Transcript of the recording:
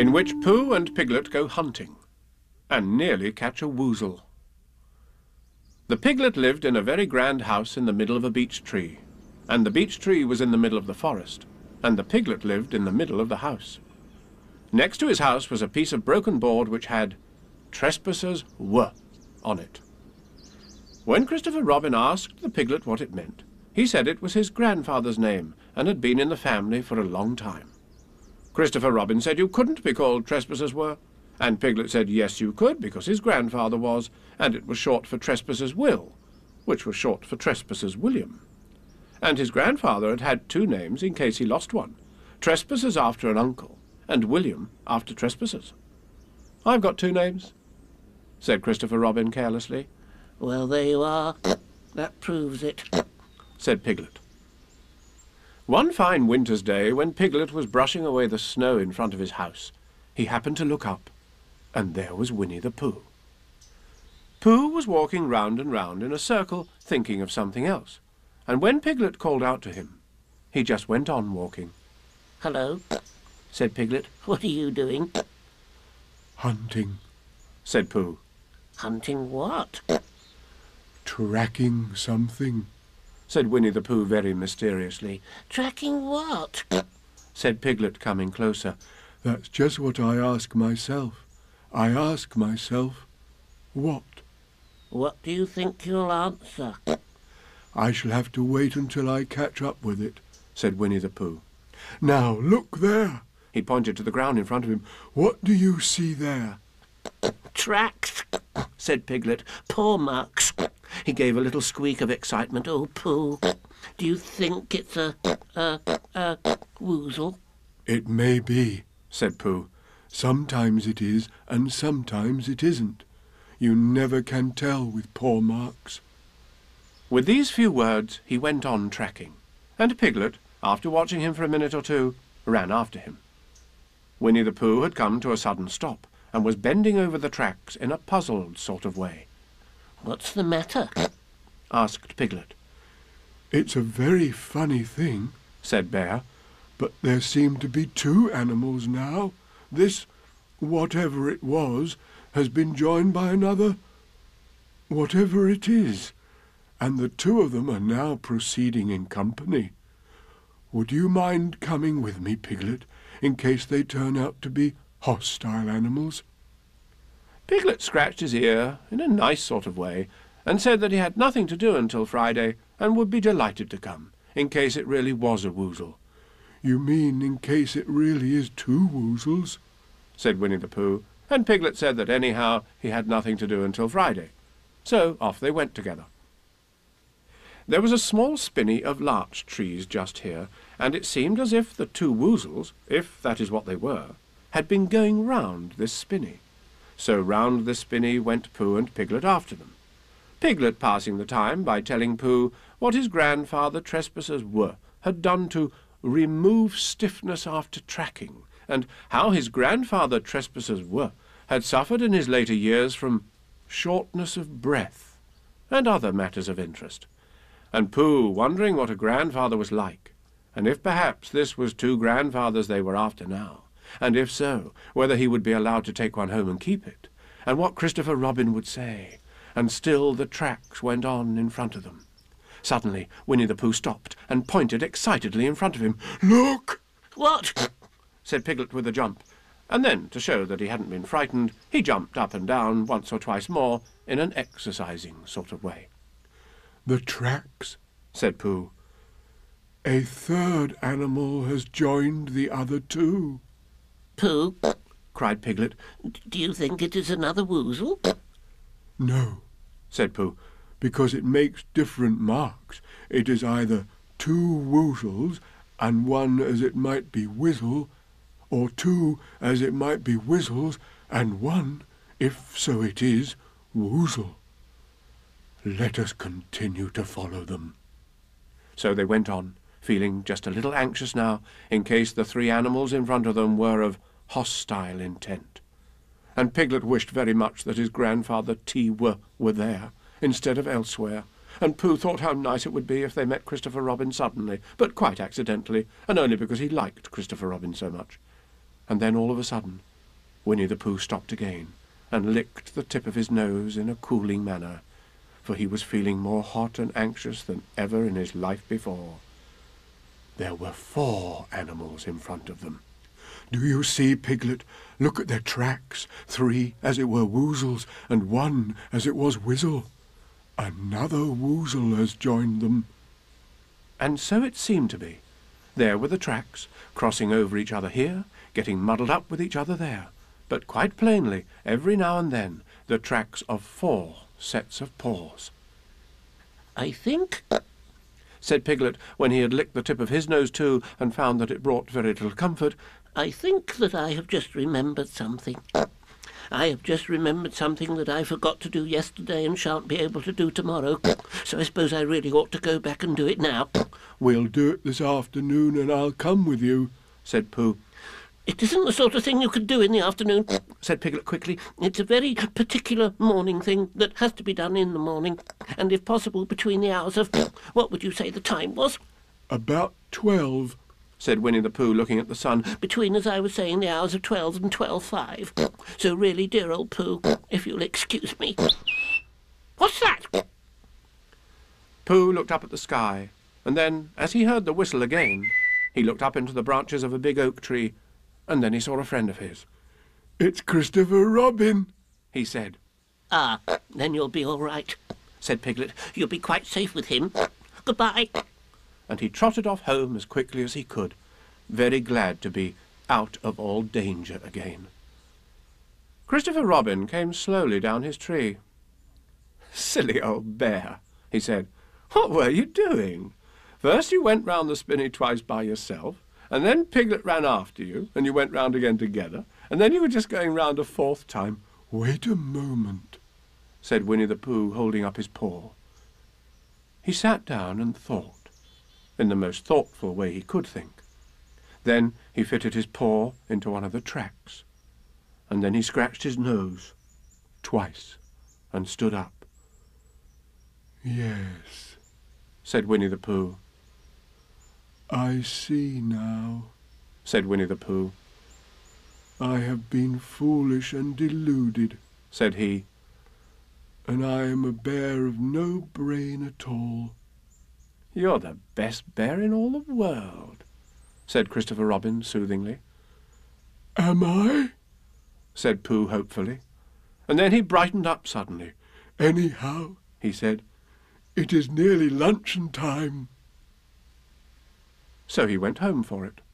in which Pooh and Piglet go hunting and nearly catch a woozle. The Piglet lived in a very grand house in the middle of a beech tree, and the beech tree was in the middle of the forest, and the Piglet lived in the middle of the house. Next to his house was a piece of broken board which had "Trespassers were" on it. When Christopher Robin asked the Piglet what it meant, he said it was his grandfather's name and had been in the family for a long time. Christopher Robin said you couldn't be called Trespassers were, and Piglet said yes you could, because his grandfather was, and it was short for Trespassers Will, which was short for Trespassers William. And his grandfather had had two names in case he lost one, Trespassers after an uncle, and William after Trespassers. "I've got two names," said Christopher Robin carelessly. "Well, there you are. That proves it," said Piglet. One fine winter's day, when Piglet was brushing away the snow in front of his house, he happened to look up, and there was Winnie the Pooh. Pooh was walking round and round in a circle, thinking of something else, and when Piglet called out to him, he just went on walking. "Hello," said Piglet. "What are you doing?" "Hunting," said Pooh. "Hunting what?" "Tracking something," said Winnie the Pooh very mysteriously. "Tracking what?" said Piglet, coming closer. "That's just what I ask myself. I ask myself, what? "What do you think you'll answer?" I shall have to wait until I catch up with it," said Winnie the Pooh. "Now, look there." He pointed to the ground in front of him. "What do you see there?" "Tracks," said Piglet. "Paw marks." He gave a little squeak of excitement. "Oh, Pooh, do you think it's a woozle?" "It may be," said Pooh. "Sometimes it is, and sometimes it isn't. You never can tell with paw marks." With these few words he went on tracking, and Piglet, after watching him for a minute or two, ran after him. Winnie the Pooh had come to a sudden stop, and was bending over the tracks in a puzzled sort of way. "What's the matter?" asked Piglet. "It's a very funny thing," said Bear. "but there seem to be two animals now. This, whatever it was, has been joined by another, whatever it is, and the two of them are now proceeding in company. Would you mind coming with me, Piglet, in case they turn out to be hostile animals?" Piglet scratched his ear in a nice sort of way, and said that he had nothing to do until Friday, and would be delighted to come, in case it really was a woozle. "You mean in case it really is two woozles?" said Winnie the Pooh, and Piglet said that anyhow he had nothing to do until Friday. So off they went together. There was a small spinney of larch trees just here, and it seemed as if the two woozles, if that is what they were, had been going round this spinney. So round this spinney went Pooh and Piglet after them, Piglet passing the time by telling Pooh what his grandfather Trespassers were had done to remove stiffness after tracking, and how his grandfather Trespassers were had suffered in his later years from shortness of breath, and other matters of interest, and Pooh wondering what a grandfather was like, and if perhaps this was two grandfathers they were after now, and if so, whether he would be allowed to take one home and keep it, and what Christopher Robin would say, and still the tracks went on in front of them. Suddenly Winnie the Pooh stopped and pointed excitedly in front of him. "Look!" "What?" said Piglet with a jump, and then, to show that he hadn't been frightened, he jumped up and down once or twice more in an exercising sort of way. "The tracks," said Pooh. "A third animal has joined the other two." "Pooh," cried Piglet. "do you think it is another woozle?" "No," said Pooh. "because it makes different marks. It is either two woozles and one as it might be whizzle, or two as it might be whizzles and one, if so it is, woozle. Let us continue to follow them." So they went on, feeling just a little anxious now, in case the three animals in front of them were of hostile intent. And Piglet wished very much that his grandfather were there, instead of elsewhere, and Pooh thought how nice it would be if they met Christopher Robin suddenly, but quite accidentally, and only because he liked Christopher Robin so much. And then all of a sudden Winnie the Pooh stopped again and licked the tip of his nose in a cooling manner, for he was feeling more hot and anxious than ever in his life before. There were 4 animals in front of them. Do you see, Piglet? Look at their tracks. 3 as it were woozles, and 1 as it was Whizzle. Another woozle has joined them. And so it seemed to be. There were the tracks, crossing over each other here, getting muddled up with each other there, but quite plainly, every now and then, the tracks of 4 sets of paws. I think, said Piglet, when he had licked the tip of his nose too, and found that it brought very little comfort. I think that I have just remembered something. I have just remembered something that I forgot to do yesterday and shan't be able to do tomorrow, so I suppose I really ought to go back and do it now. We'll do it this afternoon, and I'll come with you, said Pooh. It isn't the sort of thing you could do in the afternoon, said Piglet quickly. It's a very particular morning thing that has to be done in the morning, and if possible between the hours of... What would you say the time was? About 12, said Winnie the Pooh, looking at the sun. Between, as I was saying, the hours of 12 and 12:05. So really, dear old Pooh, if you'll excuse me. What's that? Pooh looked up at the sky, and then, as he heard the whistle again, he looked up into the branches of a big oak tree, and then he saw a friend of his. It's Christopher Robin, he said. Ah, then you'll be all right, said Piglet. You'll be quite safe with him. Goodbye. And he trotted off home as quickly as he could, very glad to be out of all danger again. Christopher Robin came slowly down his tree. "Silly old bear," he said. "What were you doing? First you went round the spinney twice by yourself, and then Piglet ran after you, and you went round again together, and then you were just going round a 4th time." "Wait a moment," said Winnie the Pooh, holding up his paw. He sat down and thought, in the most thoughtful way he could think. Then he fitted his paw into one of the tracks, and then he scratched his nose twice and stood up. "Yes," said Winnie the Pooh. "I see now," said Winnie the Pooh. "I have been foolish and deluded," said he. "and I am a bear of no brain at all." "You're the best bear in all the world," said Christopher Robin soothingly. "Am I?" said Pooh hopefully, and then he brightened up suddenly. "Anyhow," he said, "it is nearly luncheon time." So he went home for it.